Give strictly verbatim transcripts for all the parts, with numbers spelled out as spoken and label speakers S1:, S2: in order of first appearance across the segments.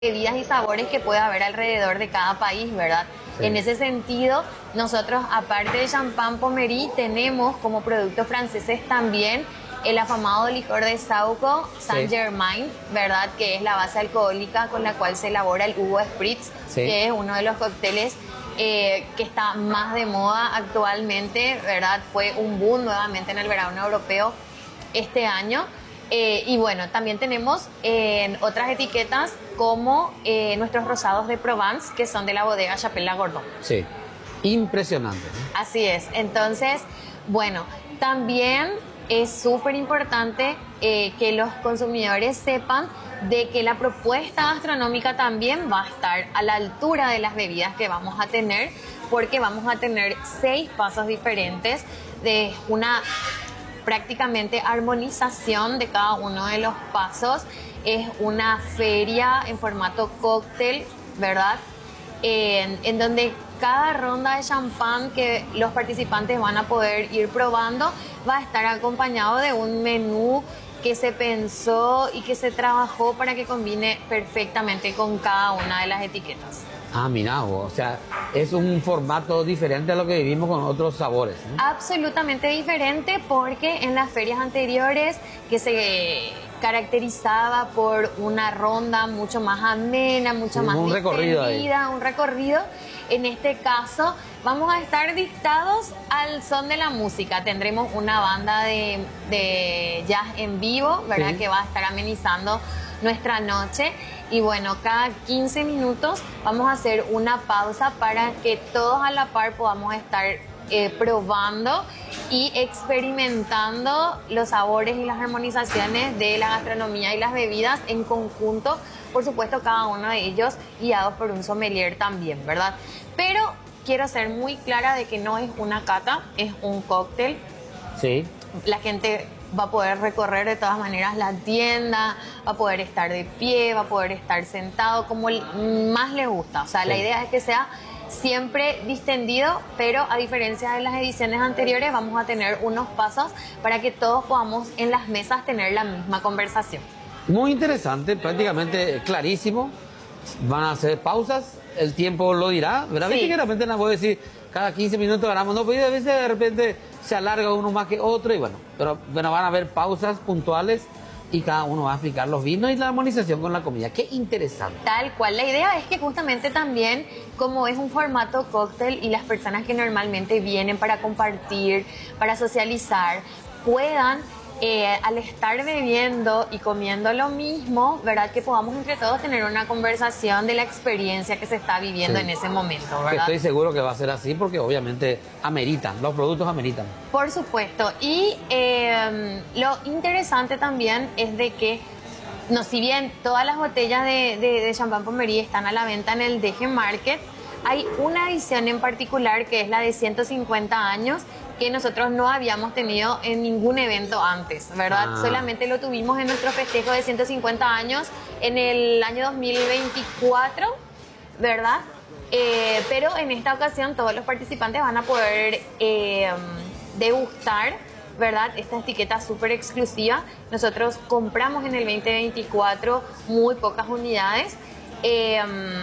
S1: bebidas y sabores que puede haber alrededor de cada país, ¿verdad?
S2: Sí.
S1: En ese sentido, nosotros, aparte de Champagne Pommery, tenemos como productos franceses también el afamado licor de Sauco Saint Germain, ¿verdad? Que es la base alcohólica con la cual se elabora el Hugo Spritz,
S2: Sí.
S1: que es uno de los cócteles eh, que está más de moda actualmente, ¿verdad? Fue un boom nuevamente en el verano europeo este año. Eh, y bueno, también tenemos eh, otras etiquetas como eh, nuestros rosados de Provence, que son de la bodega Chapelle Lagordon.
S2: Sí, impresionante, ¿no?
S1: Así es. Entonces, bueno, también es súper importante eh, que los consumidores sepan de que la propuesta gastronómica también va a estar a la altura de las bebidas que vamos a tener, porque vamos a tener seis pasos diferentes de una prácticamente armonización de cada uno de los pasos. Es una feria en formato cóctel, ¿verdad? En, en donde cada ronda de champán que los participantes van a poder ir probando va a estar acompañado de un menú que se pensó y que se trabajó para que combine perfectamente con cada una de las etiquetas.
S2: Ah, mira, vos, o sea, es un formato diferente a lo que vivimos con otros sabores, ¿no?
S1: Absolutamente diferente, porque en las ferias anteriores, que se caracterizaba por una ronda mucho más amena, mucho
S2: Sí,
S1: más
S2: un recorrido ahí.
S1: distendida, un recorrido, en este caso vamos a estar dictados al son de la música. Tendremos una banda de, de jazz en vivo, ¿verdad?
S2: Sí.
S1: Que va a estar amenizando nuestra noche. Y bueno, cada quince minutos vamos a hacer una pausa para que todos a la par podamos estar eh, probando y experimentando los sabores y las armonizaciones de la gastronomía y las bebidas en conjunto. Por supuesto, cada uno de ellos guiados por un sommelier también, ¿verdad? Pero quiero ser muy clara de que no es una cata, es un cóctel.
S2: Sí.
S1: La gente va a poder recorrer de todas maneras la tienda, va a poder estar de pie, va a poder estar sentado, como más le gusta. O sea,
S2: Sí.
S1: la idea es que sea siempre distendido, pero a diferencia de las ediciones anteriores, vamos a tener unos pasos para que todos podamos en las mesas tener la misma conversación.
S2: Muy interesante, prácticamente clarísimo. Van a hacer pausas, el tiempo lo dirá, ¿verdad?
S1: Sí.
S2: Viste que de repente nos puede decir cada quince minutos ganamos, no, pues a veces de repente se alarga uno más que otro y bueno, pero bueno, van a haber pausas puntuales y cada uno va a explicar los vinos y la armonización con la comida. Qué interesante.
S1: Tal cual, la idea es que justamente también, como es un formato cóctel y las personas que normalmente vienen para compartir, para socializar, puedan, eh, al estar bebiendo y comiendo lo mismo, ¿verdad? Que podamos entre todos tener una conversación de la experiencia que se está viviendo
S2: Sí.
S1: en ese momento,
S2: Que
S1: ¿verdad?
S2: estoy seguro que va a ser así porque obviamente ameritan, los productos ameritan.
S1: Por supuesto. Y eh, lo interesante también es de que, no, si bien todas las botellas de, de, de Champagne Pommery están a la venta en el D G Market, hay una edición en particular que es la de ciento cincuenta años, que nosotros no habíamos tenido en ningún evento antes, ¿verdad?
S2: Ah.
S1: Solamente lo tuvimos en nuestro festejo de ciento cincuenta años en el año dos mil veinticuatro, ¿verdad? Eh, pero en esta ocasión todos los participantes van a poder eh, degustar, ¿verdad? Esta etiqueta súper exclusiva. Nosotros compramos en el veinte veinticuatro muy pocas unidades eh,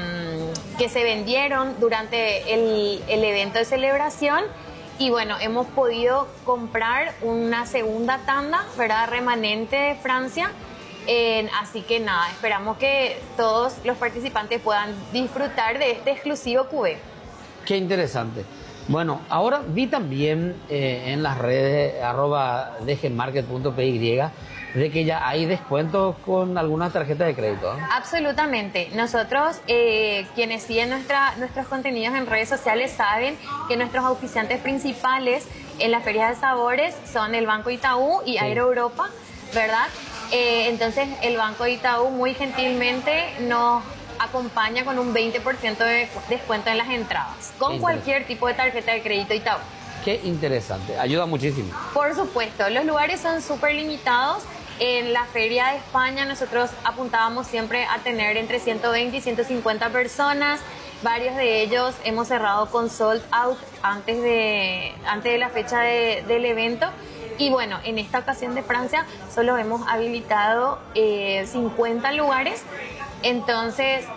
S1: que se vendieron durante el, el evento de celebración. Y bueno, hemos podido comprar una segunda tanda, ¿verdad? Remanente de Francia. Eh, así que nada, esperamos que todos los participantes puedan disfrutar de este exclusivo cuvée.
S2: Qué interesante. Bueno, ahora vi también eh, en las redes arroba dgmarket punto py de que ya hay descuentos con algunas tarjetas de crédito, ¿no?
S1: Absolutamente. Nosotros, eh, quienes siguen nuestra, nuestros contenidos en redes sociales, saben que nuestros auspiciantes principales en las ferias de sabores son el Banco Itaú y
S2: Sí.
S1: Aero Europa, ¿verdad? Eh, entonces, el Banco Itaú muy gentilmente nos acompaña con un veinte por ciento de descuento en las entradas, con
S2: Interesante.
S1: cualquier tipo de tarjeta de crédito Itaú.
S2: Qué interesante, ayuda muchísimo.
S1: Por supuesto, los lugares son súper limitados. En la Feria de España nosotros apuntábamos siempre a tener entre ciento veinte y ciento cincuenta personas. Varios de ellos hemos cerrado con sold out antes de, antes de la fecha de, del evento. Y bueno, en esta ocasión de Francia solo hemos habilitado eh, cincuenta lugares Entonces,